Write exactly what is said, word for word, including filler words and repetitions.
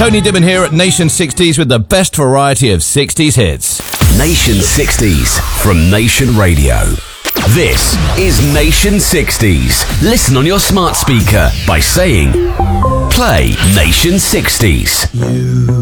Tony Dibben here at Nation sixties with the best variety of sixties hits. Nation sixties from Nation Radio. This is Nation sixties. Listen on your smart speaker by saying, play Nation sixties. You